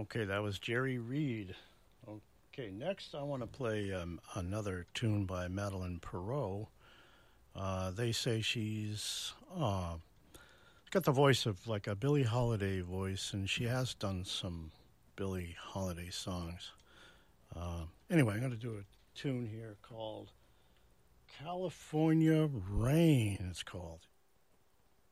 Okay, that was Jerry Reed. Okay, next I want to play another tune by Madeline Perot. They say she's got the voice of like a Billie Holiday voice, and she has done some Billie Holiday songs. Anyway, I'm going to do a tune here called California Rain, it's called.